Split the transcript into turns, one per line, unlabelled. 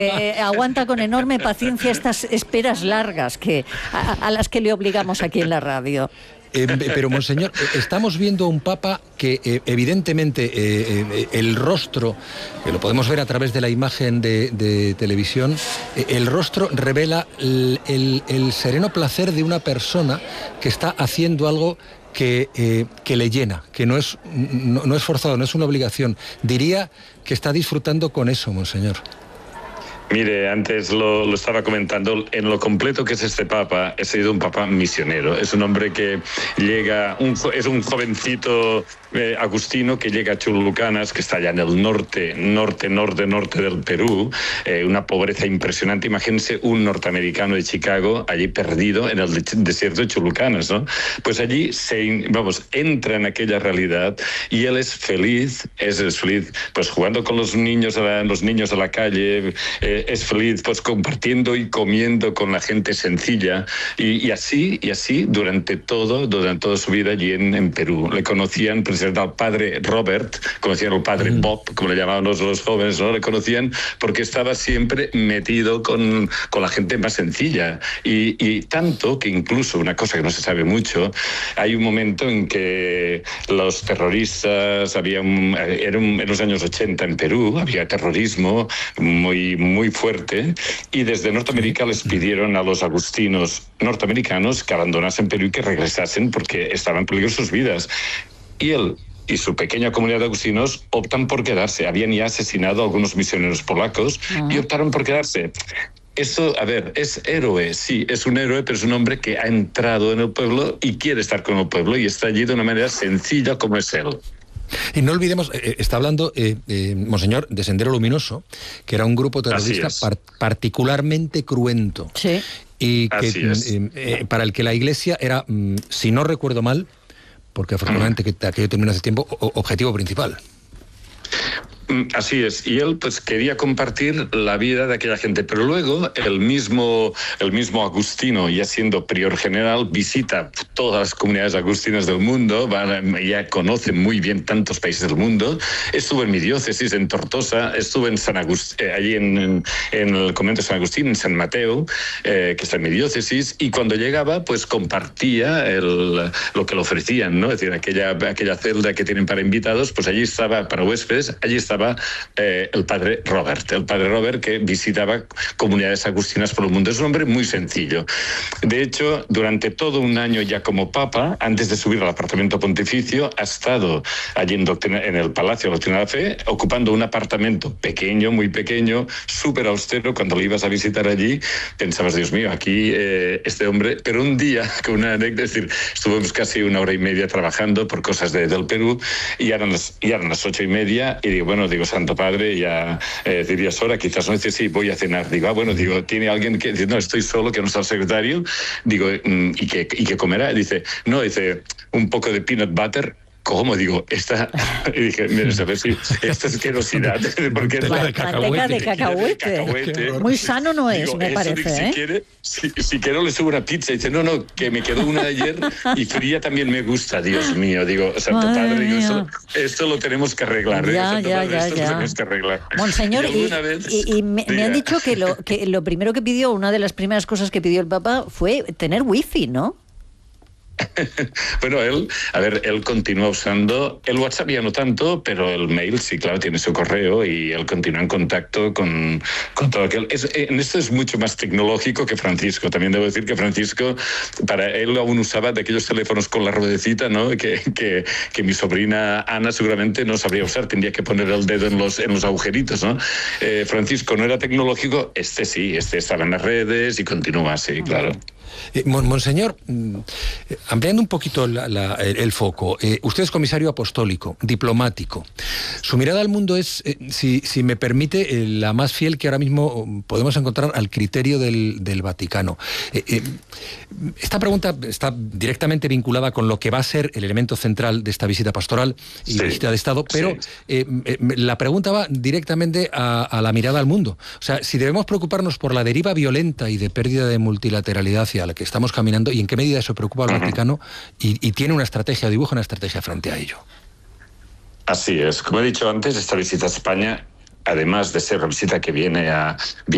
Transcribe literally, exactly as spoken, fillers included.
Eh, aguanta con enorme paciencia estas esperas largas que a, a las que le obligamos aquí en la radio.
Eh, pero, monseñor, estamos viendo a un papa que eh, evidentemente eh, eh, el rostro, que lo podemos ver a través de la imagen de, de televisión, eh, el rostro revela el, el, el sereno placer de una persona que está haciendo algo que, eh, que le llena, que no es, no, no es forzado, no es una obligación. Diría que está disfrutando con eso, monseñor.
Mire, antes lo, lo estaba comentando, en lo completo que es este papa, ha sido un papa misionero. Es un hombre que llega, un, es un jovencito eh, agustino que llega a Chulucanas, que está allá en el norte, norte, norte, norte del Perú, eh, una pobreza impresionante. Imagínense un norteamericano de Chicago allí perdido en el desierto de Chulucanas, ¿no? Pues allí se, vamos, entra en aquella realidad y él es feliz, es, es feliz, pues jugando con los niños, a la, los niños a la calle, eh, es feliz pues compartiendo y comiendo con la gente sencilla y, y así y así durante todo durante toda su vida allí en, en Perú. Le conocían precisamente al padre Robert, conocían al padre mm. Bob, como le llamaban los, los jóvenes, ¿no? Le conocían porque estaba siempre metido con, con la gente más sencilla y, y tanto que incluso una cosa que no se sabe mucho, hay un momento en que los terroristas, había un, era un, en los años ochenta en Perú, había terrorismo muy muy fuerte y desde Norteamérica les pidieron a los agustinos norteamericanos que abandonasen Perú y que regresasen porque estaban en peligro sus vidas. Y él y su pequeña comunidad de agustinos optan por quedarse. Habían ya asesinado a algunos misioneros polacos uh-huh. y optaron por quedarse. Eso, a ver, es héroe, sí, es un héroe, pero es un hombre que ha entrado en el pueblo y quiere estar con el pueblo y está allí de una manera sencilla como es él.
Y no olvidemos, eh, está hablando, eh, eh, monseñor, de Sendero Luminoso, que era un grupo terrorista par particularmente cruento.
Sí.
Y que eh, eh, para el que la Iglesia era, mm, si no recuerdo mal, porque afortunadamente que aquello terminó hace tiempo, o, objetivo principal.
Así es, y él pues quería compartir la vida de aquella gente, pero luego el mismo, el mismo Agustino, ya siendo prior general, visita todas las comunidades agustinas del mundo, va, ya conoce muy bien tantos países del mundo, estuvo en mi diócesis, en Tortosa, estuvo en San Agust eh, allí en, en, en el convento de San Agustín, en San Mateo, eh, que está en mi diócesis, y cuando llegaba pues compartía el, lo que le ofrecían, ¿no? Es decir, aquella, aquella celda que tienen para invitados, pues allí estaba, para huéspedes, allí estaba Eh, el padre Robert, el padre Robert que visitaba comunidades agustinas por el mundo. Es un hombre muy sencillo. De hecho, durante todo un año ya como papa, antes de subir al apartamento pontificio, ha estado allí en, doctrina, en el Palacio de la Doctrina de la Fe, ocupando un apartamento pequeño, muy pequeño, súper austero. Cuando lo ibas a visitar allí, pensabas, Dios mío, aquí eh, este hombre... Pero un día, con una anécdota, es decir, estuvimos casi una hora y media trabajando por cosas de, del Perú, y ya eran, las, ya eran las ocho y media, y digo, bueno, digo, Santo Padre, ya eh, dirías hora, quizás no dice, sí, voy a cenar. Digo, ah, bueno, digo, ¿tiene alguien que dice, no, estoy solo, que no está el secretario? Digo, ¿y qué, y qué comerá? Dice, no, dice, un poco de peanut butter. ¿Cómo? Digo, esta... Y dije, mira, a ver si esta asquerosidad. Porque es
la de cacahuete. de cacahuete. cacahuete. Muy sano no es, digo, me parece, digo,
¿eh? Si quiere, si, si quiero le subo una pizza. Y dice, no, no, que me quedó una de ayer y fría también me gusta. Dios mío, digo, Santo Ay, Padre, digo, esto, esto lo tenemos que arreglar.
Ya,
digo, Santo
ya,
Padre,
ya,
esto
ya.
lo tenemos que arreglar.
Monseñor, y,
vez,
y, y me, me han dicho que lo, que lo primero que pidió, una de las primeras cosas que pidió el Papa fue tener wifi, ¿no?
Bueno, él, a ver, él continúa usando el WhatsApp, ya no tanto, pero el mail sí, claro, tiene su correo y él continúa en contacto con, con todo aquel. Es, en esto es mucho más tecnológico que Francisco. También debo decir que Francisco, para él aún usaba de aquellos teléfonos con la ruedecita, ¿no? Que, que, que mi sobrina Ana seguramente no sabría usar, tendría que poner el dedo en los, en los agujeritos, ¿no? Eh, Francisco no era tecnológico, este sí, este estaba en las redes y continúa así, claro.
Eh, Monseñor, ampliando un poquito la, la, el, el foco, eh, usted es comisario apostólico, diplomático. Su mirada al mundo es, eh, si, si me permite, eh, la más fiel que ahora mismo podemos encontrar al criterio del, del Vaticano. Eh, eh, esta pregunta está directamente vinculada con lo que va a ser el elemento central de esta visita pastoral y sí, visita de Estado, pero sí. eh, eh, la pregunta va directamente a, a la mirada al mundo. O sea, si debemos preocuparnos por la deriva violenta y de pérdida de multilateralidad hacia la que estamos caminando y en qué medida eso preocupa al uh-huh. Vaticano y, y tiene una estrategia, dibuja una estrategia frente a ello.
Así es. Como he dicho antes, esta visita a España, además de ser una visita que viene a...